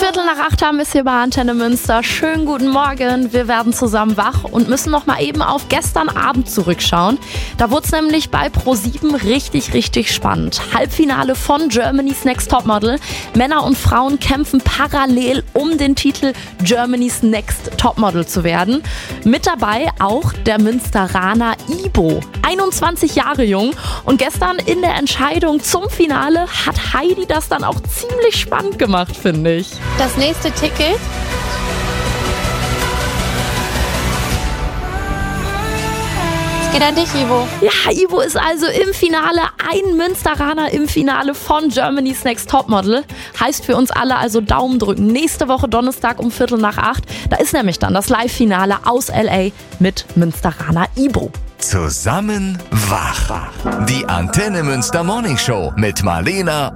7:15 haben wir es hier bei Antenne Münster. Schönen guten Morgen. Wir werden zusammen wach und müssen noch mal eben auf gestern Abend zurückschauen. Da wurde es nämlich bei ProSieben richtig spannend. Halbfinale von Germany's Next Topmodel. Männer und Frauen kämpfen parallel um den Titel Germany's Next Topmodel zu werden. Mit dabei auch der Münsteraner Ibo. 21 Jahre jung. Und gestern in der Entscheidung zum Finale hat Heidi das dann auch ziemlich spannend gemacht, finde ich. Das nächste Ticket. Es geht an dich, Ivo. Ja, Ivo ist also im Finale, ein Münsteraner im Finale von Germany's Next Topmodel. Heißt für uns alle also Daumen drücken. Nächste Woche Donnerstag um 7:45. Da ist nämlich dann das Live-Finale aus L.A. mit Münsteraner Ibo. Zusammen wach. Die Antenne Münster Morning Show mit Marlena